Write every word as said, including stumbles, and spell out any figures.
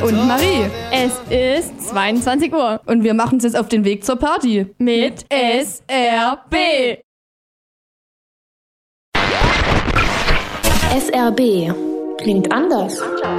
und Marie. Es ist zweiundzwanzig Uhr. Und wir machen uns jetzt auf den Weg zur Party. Mit S R B. S R B klingt anders.